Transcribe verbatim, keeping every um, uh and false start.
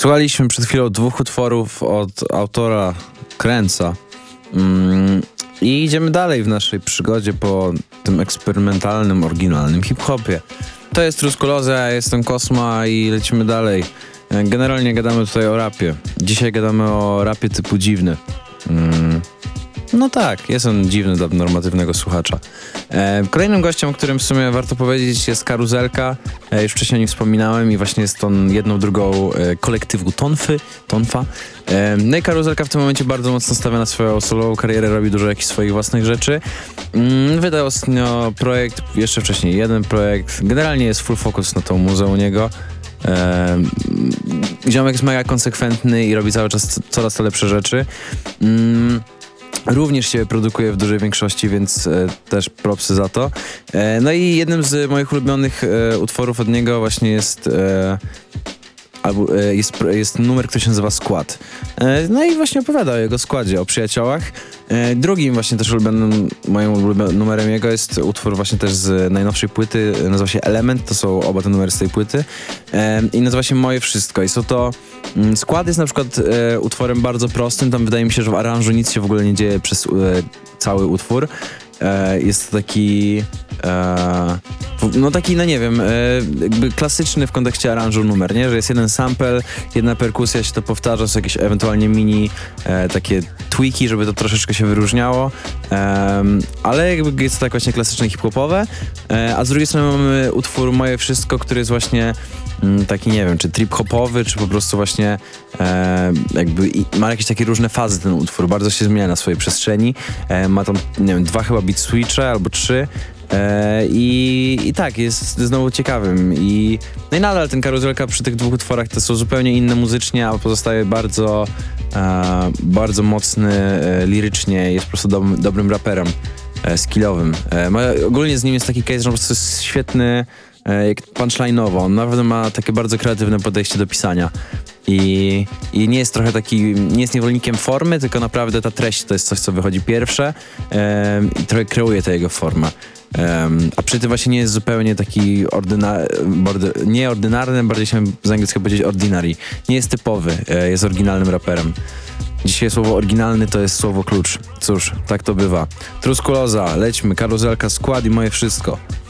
Słuchaliśmy przed chwilą dwóch utworów od autora Kręca. Mm, I idziemy dalej w naszej przygodzie po tym eksperymentalnym, oryginalnym hip-hopie. To jest Truskuloza, ja jestem Kosma i lecimy dalej. Generalnie gadamy tutaj o rapie. Dzisiaj gadamy o rapie typu dziwny. Mm. No tak, jest on dziwny dla normatywnego słuchacza. E, kolejnym gościem, o którym w sumie warto powiedzieć, jest Karuzelka. E, już wcześniej o nim wspominałem i właśnie jest on jedną drugą e, kolektywu Tonfy, Tonfa. E, no i Karuzelka w tym momencie bardzo mocno stawia na swoją solową karierę, robi dużo jakichś swoich własnych rzeczy. Mm, wydał ostatnio projekt, jeszcze wcześniej jeden projekt. Generalnie jest full focus na tą muzę u niego. E, ziomek jest mega konsekwentny i robi cały czas coraz to lepsze rzeczy. Mm, Również się produkuje w dużej większości, więc e, też propsy za to. E, no i jednym z moich ulubionych e, utworów od niego właśnie jest, e, albo, e, jest, jest numer, który się nazywa Skład. E, no i właśnie opowiada o jego składzie, o przyjaciołach. E, drugim właśnie też ulubionym, moim ulubionym numerem jego jest utwór właśnie też z najnowszej płyty, nazywa się Element, to są oba te numery z tej płyty. E, I nazywa się Moje Wszystko. I są to mm, Skład jest na przykład e, utworem bardzo prostym, tam wydaje mi się, że w aranżu nic się w ogóle nie dzieje przez e, cały utwór. E, jest to taki e, no taki, no nie wiem, e, jakby klasyczny w kontekście aranżu numer, nie? Że jest jeden sample, jedna perkusja się to powtarza, są jakieś ewentualnie mini e, takie tweaki, żeby to troszeczkę się wyróżniało, e, ale jakby jest to tak właśnie klasyczne hip-hopowe, e, a z drugiej strony mamy utwór Moje Wszystko, który jest właśnie m, taki, nie wiem, czy trip-hopowy, czy po prostu właśnie e, jakby i, ma jakieś takie różne fazy ten utwór, bardzo się zmienia na swojej przestrzeni, e, ma tam, nie wiem, dwa chyba beat switche albo trzy. E, i, I tak, jest znowu ciekawym. I, no i nadal ten Karuzelka przy tych dwóch utworach to są zupełnie inne muzycznie, a pozostaje bardzo, e, bardzo mocny e, lirycznie. Jest po prostu do, dobrym raperem, e, skillowym. E, ma, ogólnie z nim jest taki case, że po prostu jest świetny e, jak punchline'owo. On naprawdę ma takie bardzo kreatywne podejście do pisania. I, I nie jest trochę taki, nie jest niewolnikiem formy, tylko naprawdę ta treść to jest coś, co wychodzi pierwsze e, i trochę kreuje tę jego formę. Um, a przy tym właśnie nie jest zupełnie taki ordyna- bord- nieordynarny, bardziej się z angielskiego powiedzieć ordinary. Nie jest typowy, e, jest oryginalnym raperem. Dzisiaj słowo oryginalny to jest słowo klucz. Cóż, tak to bywa. Truskuloza, lećmy, Karuzelka, Skład i Moje Wszystko.